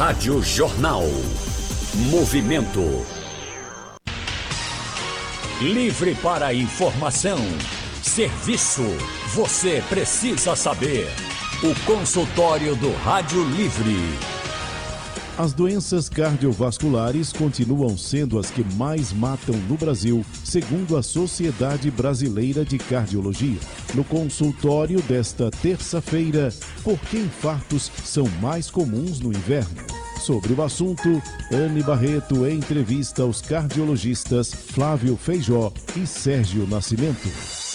Rádio Jornal. Movimento. Livre para a informação. Serviço. Você precisa saber. O consultório do Rádio Livre. As doenças cardiovasculares continuam sendo as que mais matam no Brasil, segundo a Sociedade Brasileira de Cardiologia. No consultório desta terça-feira, por que infartos são mais comuns no inverno? Sobre o assunto, Anne Barreto entrevista os cardiologistas Flávio Feijó e Sérgio Nascimento.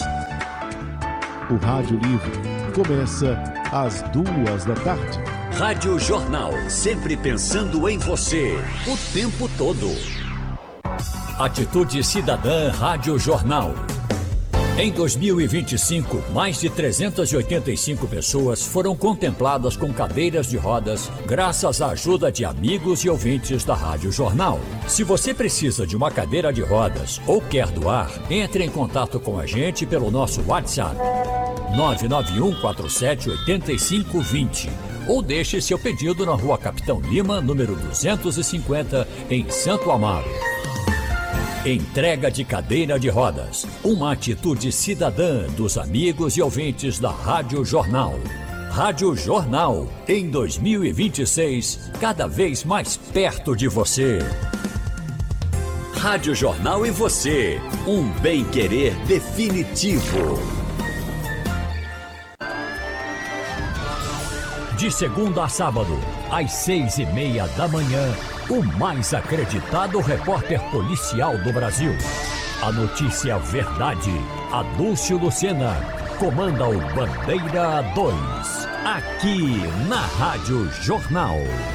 O Rádio Livre começa às 14h. Rádio Jornal, sempre pensando em você, o tempo todo. Atitude Cidadã Rádio Jornal. Em 2025, mais de 385 pessoas foram contempladas com cadeiras de rodas, graças à ajuda de amigos e ouvintes da Rádio Jornal. Se você precisa de uma cadeira de rodas ou quer doar, entre em contato com a gente pelo nosso WhatsApp 991478520 ou deixe seu pedido na Rua Capitão Lima, número 250, em Santo Amaro. Entrega de cadeira de rodas, uma atitude cidadã dos amigos e ouvintes da Rádio Jornal. Rádio Jornal, em 2026, cada vez mais perto de você. Rádio Jornal e você, um bem-querer definitivo. De segunda a sábado, às 6h30 da manhã, o mais acreditado repórter policial do Brasil. A notícia verdade, Adúlcio Lucena, comanda o Bandeira 2, aqui na Rádio Jornal.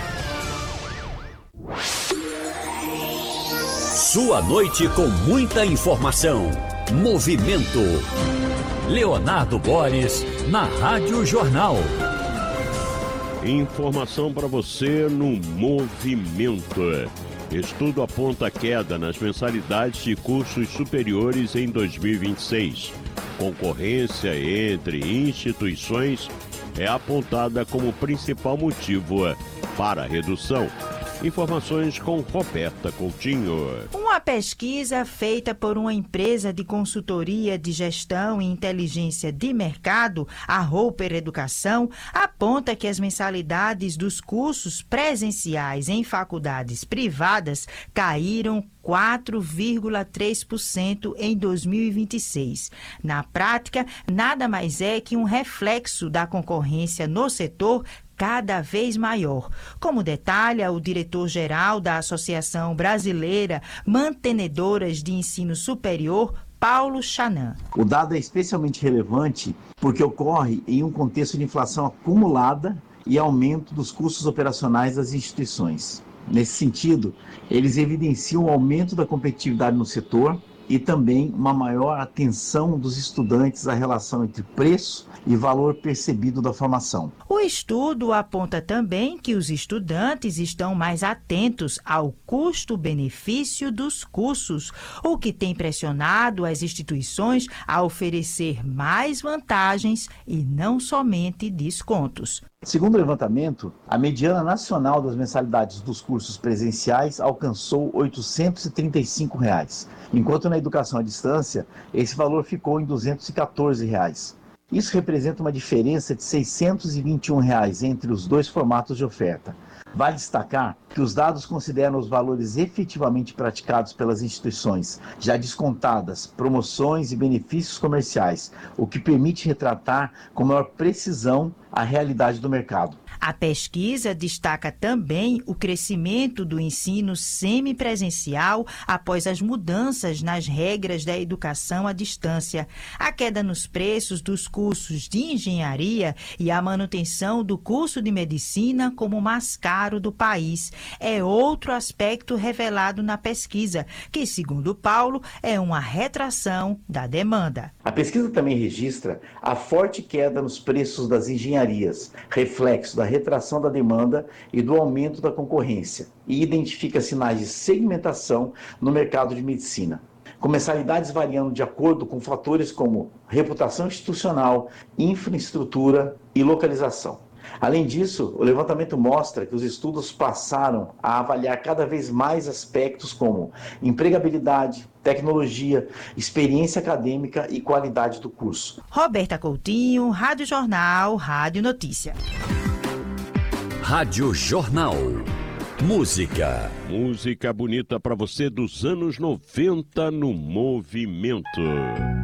Sua noite com muita informação. Movimento. Leonardo Boris, na Rádio Jornal. Informação para você no Movimento. Estudo aponta queda nas mensalidades de cursos superiores em 2026. Concorrência entre instituições é apontada como principal motivo para a redução. Informações com Roberta Coutinho. Uma pesquisa feita por uma empresa de consultoria de gestão e inteligência de mercado, a Roper Educação, aponta que as mensalidades dos cursos presenciais em faculdades privadas caíram 4,3% em 2026. Na prática, nada mais é que um reflexo da concorrência no setor cada vez maior, como detalha o diretor-geral da Associação Brasileira Mantenedoras de Ensino Superior, Paulo Chanan. O dado é especialmente relevante porque ocorre em um contexto de inflação acumulada e aumento dos custos operacionais das instituições. Nesse sentido, eles evidenciam o aumento da competitividade no setor e também uma maior atenção dos estudantes à relação entre preço e valor percebido da formação. O estudo aponta também que os estudantes estão mais atentos ao custo-benefício dos cursos, o que tem pressionado as instituições a oferecer mais vantagens e não somente descontos. Segundo o levantamento, a mediana nacional das mensalidades dos cursos presenciais alcançou R$ 835, enquanto na educação à distância, esse valor ficou em R$ 214. Isso representa uma diferença de R$ 621 entre os dois formatos de oferta. Vale destacar que os dados consideram os valores efetivamente praticados pelas instituições, já descontadas promoções e benefícios comerciais, o que permite retratar com maior precisão a realidade do mercado. A pesquisa destaca também o crescimento do ensino semipresencial após as mudanças nas regras da educação à distância, a queda nos preços dos cursos de engenharia e a manutenção do curso de medicina como o mais caro do país. É outro aspecto revelado na pesquisa, que, segundo Paulo, é uma retração da demanda. A pesquisa também registra a forte queda nos preços das engenharias, reflexo da retração da demanda e do aumento da concorrência, e identifica sinais de segmentação no mercado de medicina, com mensalidades variando de acordo com fatores como reputação institucional, infraestrutura e localização. Além disso, o levantamento mostra que os estudos passaram a avaliar cada vez mais aspectos como empregabilidade, tecnologia, experiência acadêmica e qualidade do curso. Roberta Coutinho, Rádio Jornal, Rádio Notícia. Rádio Jornal. Música. Música bonita para você dos anos 90 no movimento.